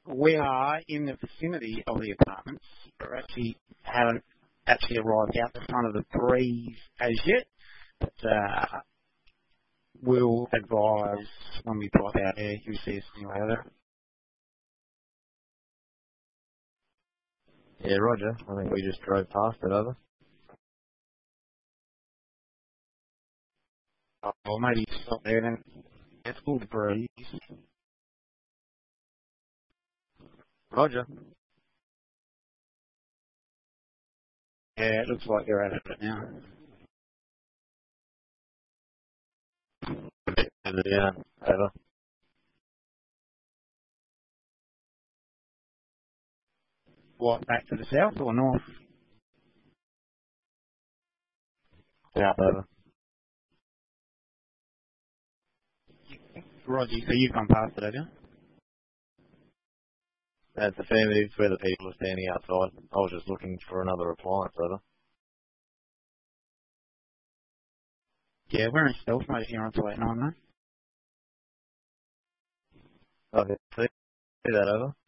We are in the vicinity of the apartments. We haven't actually arrived out the front of the breeze as yet, but we'll advise when we drive out there. You'll see us anyway. Yeah, roger. I think we just drove past it, over. Or maybe stop there then. It's full of breeze. Roger. Yeah, it looks like they're at it now. Yeah, over. What, back to the south or north? South, over. Roger, so you've gone past it, have you? That's affirmative, where the people are standing outside. I was just looking for another appliance, over. Yeah, we're in stealth mode here on 289, mate. Okay, see that, over.